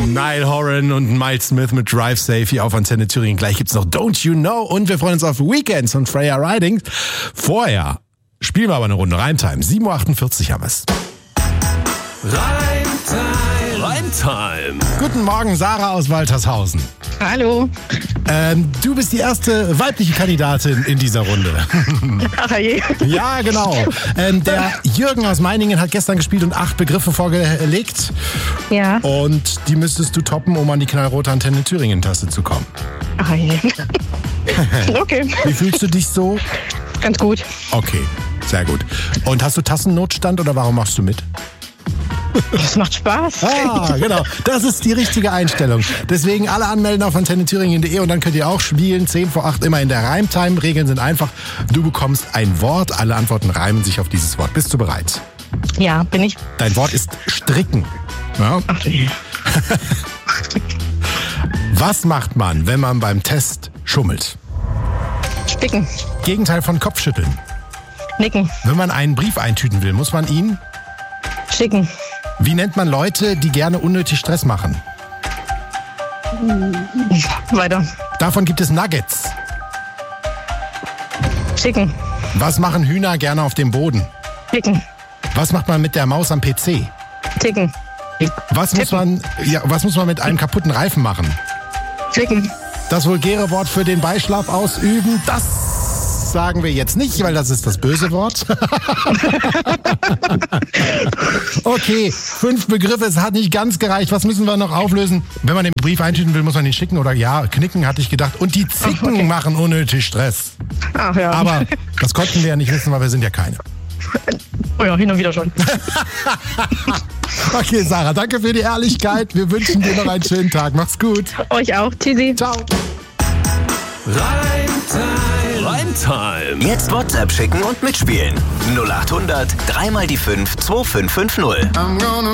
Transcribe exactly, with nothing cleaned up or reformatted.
Niall Horan und Miles Smith mit Drive Safe hier auf Antenne Thüringen. Gleich gibt's noch Don't You Know und wir freuen uns auf Weekends von Freya Riding. Vorher spielen wir aber eine Runde Reimtime. sieben Uhr achtundvierzig haben wir's. Reimtime. Reimtime. Guten Morgen, Sarah aus Waltershausen. Hallo. Ähm, du bist die erste weibliche Kandidatin in dieser Runde. Ach je. Ja, genau. Ähm, der Jürgen aus Meiningen hat gestern gespielt und acht Begriffe vorgelegt. Ja. Und die müsstest du toppen, um an die knallrote Antenne Thüringen-Taste zu kommen. Ach je. Okay. Wie fühlst du dich so? Ganz gut. Okay, sehr gut. Und hast du Tassennotstand oder warum machst du mit? Das macht Spaß. Ah, genau. Das ist die richtige Einstellung. Deswegen alle anmelden auf antenne thüringen punkt de und dann könnt ihr auch spielen. zehn vor acht immer in der Reimtime. Regeln sind einfach. Du bekommst ein Wort. Alle Antworten reimen sich auf dieses Wort. Bist du bereit? Ja, bin ich. Dein Wort ist stricken. Ja? Ach je. Was macht man, wenn man beim Test schummelt? Sticken. Gegenteil von Kopfschütteln. Nicken. Wenn man einen Brief eintüten will, muss man ihn? Schicken. Wie nennt man Leute, die gerne unnötig Stress machen? Weiter. Davon gibt es Nuggets. Schicken. Was machen Hühner gerne auf dem Boden? Picken. Was macht man mit der Maus am P C? Ticken. Was muss man, ja, was muss man mit einem kaputten Reifen machen? Klicken. Das vulgäre Wort für den Beischlaf ausüben, das sagen wir jetzt nicht, weil das ist das böse Wort. Okay, fünf Begriffe, es hat nicht ganz gereicht. Was müssen wir noch auflösen? Wenn man den Brief eintüten will, muss man ihn schicken oder ja, knicken, hatte ich gedacht. Und die Zicken Ach, okay. machen unnötig Stress. Ach ja. Aber das konnten wir ja nicht wissen, weil wir sind ja keine. Oh ja, hin und wieder schon. Okay, Sarah, danke für die Ehrlichkeit. Wir wünschen dir noch einen schönen Tag. Mach's gut. Euch auch. Tschüssi. Ciao. Reimtime. Reimtime. Jetzt WhatsApp schicken und mitspielen. null acht hundert, dreimal die fünf, zwei fünf fünf null. I'm gonna